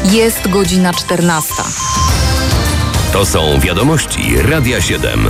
Jest godzina 14. To są wiadomości Radia 7.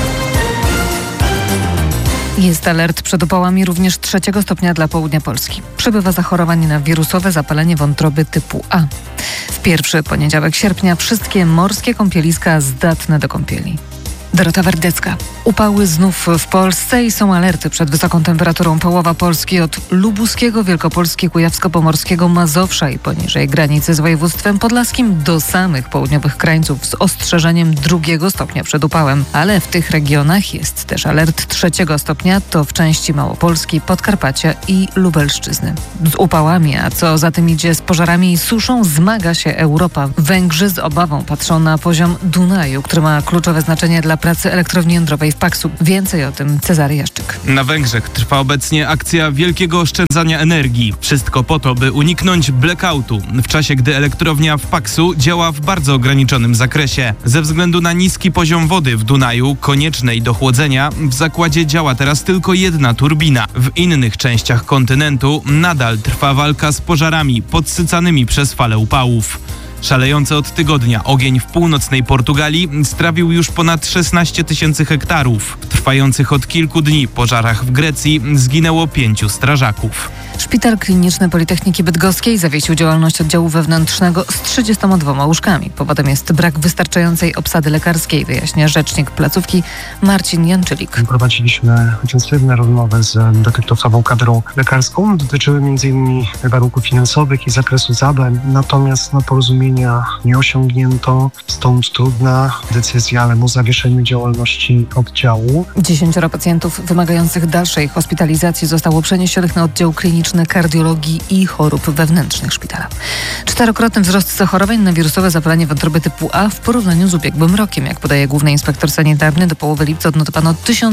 Jest alert przed upałami również 3 stopnia dla południa Polski. Przybywa zachorowań na wirusowe zapalenie wątroby typu A. W pierwszy poniedziałek sierpnia wszystkie morskie kąpieliska zdatne do kąpieli. Dorota Wardecka. Upały znów w Polsce i są alerty przed wysoką temperaturą. Połowa Polski od lubuskiego, Wielkopolski, Kujawsko-Pomorskiego, Mazowsza i poniżej granicy z województwem podlaskim do samych południowych krańców z ostrzeżeniem 2 stopnia przed upałem. Ale w tych regionach jest też alert 3 stopnia, to w części Małopolski, Podkarpacia i Lubelszczyzny. Z upałami, a co za tym idzie z pożarami i suszą, zmaga się Europa. Węgrzy z obawą patrzą na poziom Dunaju, który ma kluczowe znaczenie dla pracy elektrowni jądrowej w Paksu. Więcej o tym Cezary Jaszczyk. Na Węgrzech trwa obecnie akcja wielkiego oszczędzania energii. Wszystko po to, by uniknąć blackoutu, w czasie gdy elektrownia w Paksu działa w bardzo ograniczonym zakresie. Ze względu na niski poziom wody w Dunaju, koniecznej do chłodzenia, w zakładzie działa teraz tylko jedna turbina. W innych częściach kontynentu nadal trwa walka z pożarami podsycanymi przez fale upałów. Szalejący od tygodnia ogień w północnej Portugalii strawił już ponad 16 000 hektarów. W trwających od kilku dni pożarach w Grecji zginęło 5 strażaków. Szpital Kliniczny Politechniki Bydgoskiej zawiesił działalność oddziału wewnętrznego z 32 łóżkami. Powodem jest brak wystarczającej obsady lekarskiej, wyjaśnia rzecznik placówki Marcin Janczylik. Prowadziliśmy intensywne rozmowy z dotychczasową kadrą lekarską. Dotyczyły m.in. warunków finansowych i zakresu zadań. Natomiast porozumienia nie osiągnięto. Stąd trudna decyzja, ale o zawieszeniu działalności oddziału. 10 pacjentów wymagających dalszej hospitalizacji zostało przeniesionych na oddział kliniczny kardiologii i chorób wewnętrznych szpitala. 4-krotny wzrost zachorowań na wirusowe zapalenie wątroby typu A w porównaniu z ubiegłym rokiem. Jak podaje główny inspektor sanitarny, do połowy lipca odnotowano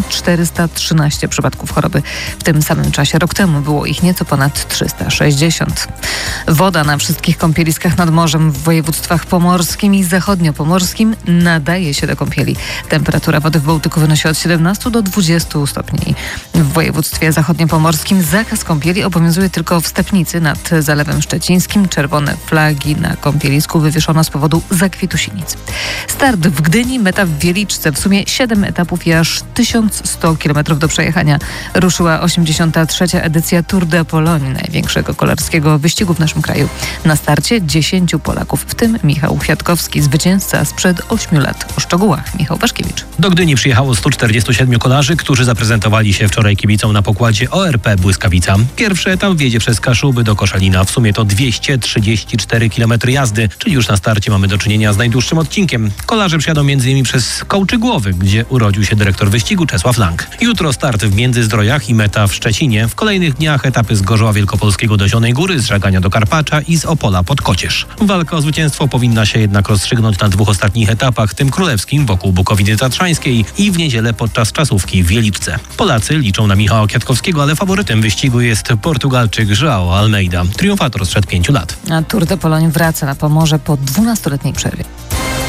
1413 przypadków choroby. W tym samym czasie rok temu było ich nieco ponad 360. Woda na wszystkich kąpieliskach nad morzem w województwach pomorskim i zachodniopomorskim nadaje się do kąpieli. Temperatura wody w Bałtyku wynosi od 17 do 20 stopni. W województwie zachodniopomorskim zakaz kąpieli obowiązuje tylko w Stepnicy nad Zalewem Szczecińskim. Czerwone flagi na kąpielisku wywieszono z powodu zakwitu sinic. Start w Gdyni, meta w Wieliczce. W sumie 7 etapów i aż 1100 km do przejechania. Ruszyła 83. edycja Tour de Pologne, największego kolarskiego wyścigu w naszym kraju. Na starcie 10 Polaków, w tym Michał Kwiatkowski, zwycięzca sprzed 8 lat. O szczegółach Michał Waszkiewicz. Do Gdyni przyjechało 147 kolarzy, którzy zaprezentowali się wczoraj kibicom na pokładzie ORP Błyskawica. Pierwszy etap wiedzie przez Kaszuby do Koszalina. W sumie to 234 km jazdy, czyli już na starcie mamy do czynienia z najdłuższym odcinkiem. Kolarze przyjadą m.in. przez Kołczygłowy, gdzie urodził się dyrektor wyścigu Czesław Lang. Jutro start w Międzyzdrojach i meta w Szczecinie. W kolejnych dniach etapy z Gorzoła Wielkopolskiego do Zielonej Góry, z Żagania do Karpacza i z Opola pod Kocież. Walka o zwycięstwo powinna się jednak rozstrzygnąć na 2 ostatnich etapach, tym królewskim wokół Bukowicy Tatrzańskiej i w niedzielę podczas czasówki w Wieliczce. Polacy liczą na Michała Kwiatkowskiego, ale faworytem wyścigu jest Portugalczyk João Almeida, triumfator sprzed 5 lat. A Tour de Pologne wraca na Pomorze po 12-letniej przerwie.